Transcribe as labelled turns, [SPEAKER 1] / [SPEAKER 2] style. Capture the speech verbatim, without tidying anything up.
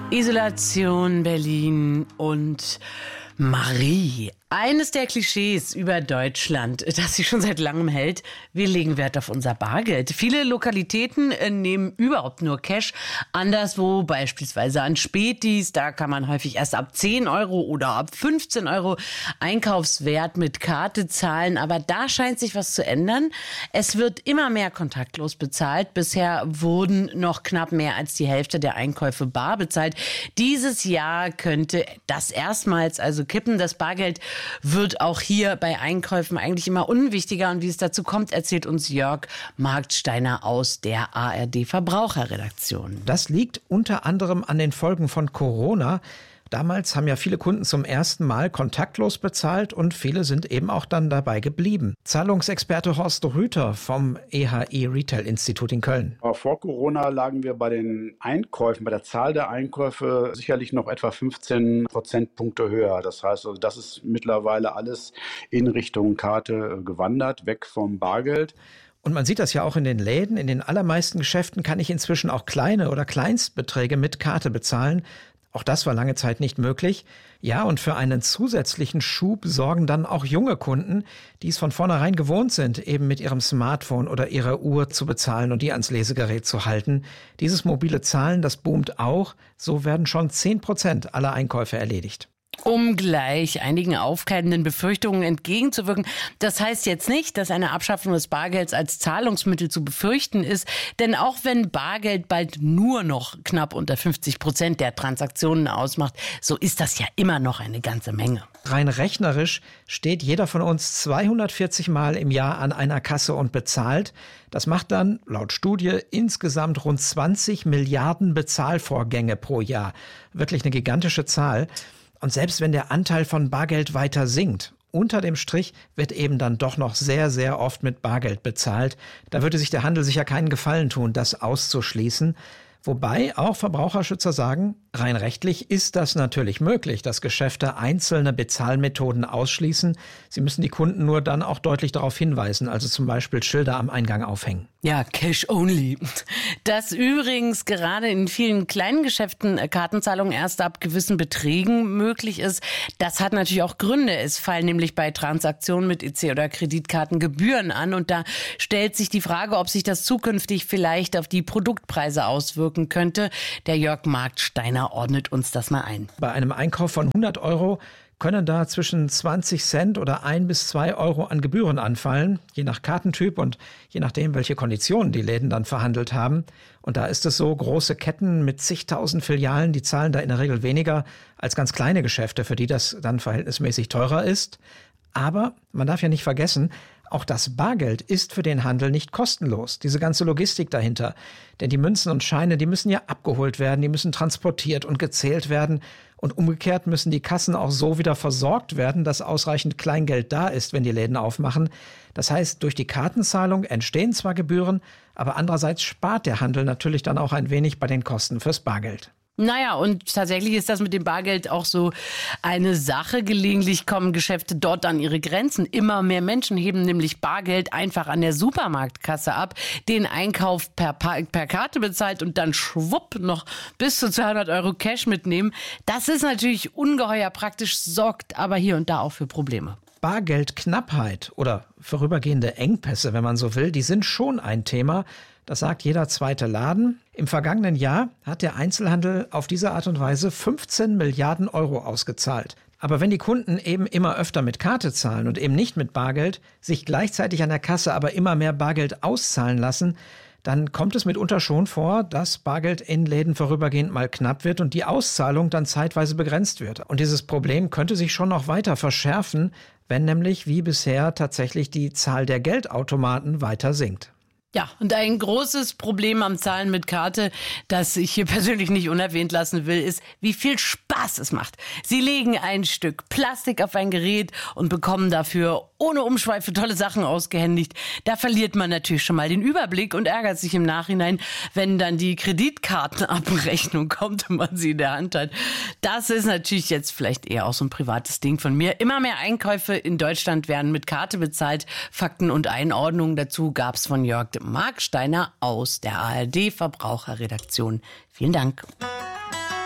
[SPEAKER 1] Isolation, Berlin und Marie. Eines der Klischees über Deutschland, das sich schon seit langem hält: wir legen Wert auf unser Bargeld. Viele Lokalitäten äh, nehmen überhaupt nur Cash. Anderswo, beispielsweise an Spätis, da kann man häufig erst ab zehn Euro oder ab fünfzehn Euro Einkaufswert mit Karte zahlen. Aber da scheint sich was zu ändern. Es wird immer mehr kontaktlos bezahlt. Bisher wurden noch knapp mehr als die Hälfte der Einkäufe bar bezahlt. Dieses Jahr könnte das erstmals also kippen. Das Bargeld wird auch hier bei Einkäufen eigentlich immer unwichtiger. Und wie es dazu kommt, erzählt uns Jörg Marktsteiner aus der A R D-Verbraucherredaktion.
[SPEAKER 2] Das liegt unter anderem an den Folgen von Corona. Damals haben ja viele Kunden zum ersten Mal kontaktlos bezahlt und viele sind eben auch dann dabei geblieben. Zahlungsexperte Horst Rüther vom E H I Retail Institut in Köln.
[SPEAKER 3] Vor Corona lagen wir bei den Einkäufen, bei der Zahl der Einkäufe sicherlich noch etwa fünfzehn Prozentpunkte höher. Das heißt, also das ist mittlerweile alles in Richtung Karte gewandert, weg vom Bargeld.
[SPEAKER 2] Und man sieht das ja auch in den Läden. In den allermeisten Geschäften kann ich inzwischen auch kleine oder Kleinstbeträge mit Karte bezahlen. Auch das war lange Zeit nicht möglich. Ja, und für einen zusätzlichen Schub sorgen dann auch junge Kunden, die es von vornherein gewohnt sind, eben mit ihrem Smartphone oder ihrer Uhr zu bezahlen und die ans Lesegerät zu halten. Dieses mobile Zahlen, das boomt auch. So werden schon zehn Prozent aller Einkäufe erledigt.
[SPEAKER 1] Um gleich einigen aufkeimenden Befürchtungen entgegenzuwirken. Das heißt jetzt nicht, dass eine Abschaffung des Bargelds als Zahlungsmittel zu befürchten ist. Denn auch wenn Bargeld bald nur noch knapp unter fünfzig Prozent der Transaktionen ausmacht, so ist das ja immer noch eine ganze Menge.
[SPEAKER 2] Rein rechnerisch steht jeder von uns zweihundertvierzig Mal im Jahr an einer Kasse und bezahlt. Das macht dann laut Studie insgesamt rund zwanzig Milliarden Bezahlvorgänge pro Jahr. Wirklich eine gigantische Zahl. Und selbst wenn der Anteil von Bargeld weiter sinkt, unter dem Strich wird eben dann doch noch sehr, sehr oft mit Bargeld bezahlt. Da würde sich der Handel sicher keinen Gefallen tun, das auszuschließen. Wobei auch Verbraucherschützer sagen, rein rechtlich ist das natürlich möglich, dass Geschäfte einzelne Bezahlmethoden ausschließen. Sie müssen die Kunden nur dann auch deutlich darauf hinweisen, also zum Beispiel Schilder am Eingang aufhängen.
[SPEAKER 1] Ja, Cash only. Dass übrigens gerade in vielen kleinen Geschäften Kartenzahlung erst ab gewissen Beträgen möglich ist, das hat natürlich auch Gründe. Es fallen nämlich bei Transaktionen mit E C- oder Kreditkarten Gebühren an. Und da stellt sich die Frage, ob sich das zukünftig vielleicht auf die Produktpreise auswirken könnte. Der Jörg Marktsteiner ordnet uns das mal ein.
[SPEAKER 2] Bei einem Einkauf von hundert Euro können da zwischen zwanzig Cent oder ein bis zwei Euro an Gebühren anfallen, je nach Kartentyp und je nachdem, welche Konditionen die Läden dann verhandelt haben. Und da ist es so, große Ketten mit zigtausend Filialen, die zahlen da in der Regel weniger als ganz kleine Geschäfte, für die das dann verhältnismäßig teurer ist. Aber man darf ja nicht vergessen, auch das Bargeld ist für den Handel nicht kostenlos. Diese ganze Logistik dahinter. Denn die Münzen und Scheine, die müssen ja abgeholt werden, die müssen transportiert und gezählt werden. Und umgekehrt müssen die Kassen auch so wieder versorgt werden, dass ausreichend Kleingeld da ist, wenn die Läden aufmachen. Das heißt, durch die Kartenzahlung entstehen zwar Gebühren, aber andererseits spart der Handel natürlich dann auch ein wenig bei den Kosten fürs Bargeld.
[SPEAKER 1] Naja, und tatsächlich ist das mit dem Bargeld auch so eine Sache. Gelegentlich kommen Geschäfte dort an ihre Grenzen. Immer mehr Menschen heben nämlich Bargeld einfach an der Supermarktkasse ab, den Einkauf per, per Karte bezahlt und dann schwupp noch bis zu zweihundert Euro Cash mitnehmen. Das ist natürlich ungeheuer praktisch, sorgt aber hier und da auch für Probleme.
[SPEAKER 2] Bargeldknappheit oder vorübergehende Engpässe, wenn man so will, die sind schon ein Thema. Das sagt jeder zweite Laden. Im vergangenen Jahr hat der Einzelhandel auf diese Art und Weise fünfzehn Milliarden Euro ausgezahlt. Aber wenn die Kunden eben immer öfter mit Karte zahlen und eben nicht mit Bargeld, sich gleichzeitig an der Kasse aber immer mehr Bargeld auszahlen lassen, dann kommt es mitunter schon vor, dass Bargeld in Läden vorübergehend mal knapp wird und die Auszahlung dann zeitweise begrenzt wird. Und dieses Problem könnte sich schon noch weiter verschärfen, wenn nämlich wie bisher tatsächlich die Zahl der Geldautomaten weiter sinkt.
[SPEAKER 1] Ja, und ein großes Problem am Zahlen mit Karte, das ich hier persönlich nicht unerwähnt lassen will, ist, wie viel Spaß es macht. Sie legen ein Stück Plastik auf ein Gerät und bekommen dafür ohne Umschweife tolle Sachen ausgehändigt. Da verliert man natürlich schon mal den Überblick und ärgert sich im Nachhinein, wenn dann die Kreditkartenabrechnung kommt und man sie in der Hand hat. Das ist natürlich jetzt vielleicht eher auch so ein privates Ding von mir. Immer mehr Einkäufe in Deutschland werden mit Karte bezahlt. Fakten und Einordnungen dazu gab's von Jörg Marktsteiner aus der A R D-Verbraucherredaktion. Vielen Dank.